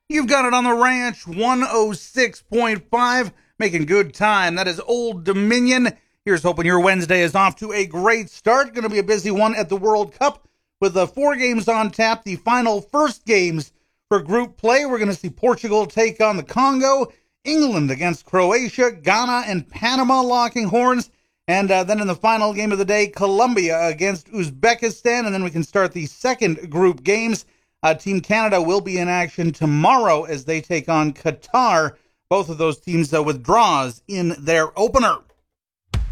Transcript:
You've got it on the ranch, 106.5, making good time. That is Old Dominion. Here's hoping your Wednesday is off to a great start. Going to be a busy one at the World Cup with the 4 games on tap, the final first games for group play. We're going to see Portugal take on the Congo, England against Croatia, Ghana and Panama locking horns, and then in the final game of the day, Colombia against Uzbekistan, and then we can start the second group games. Team Canada will be in action tomorrow as they take on Qatar. Both of those teams with draws in their opener.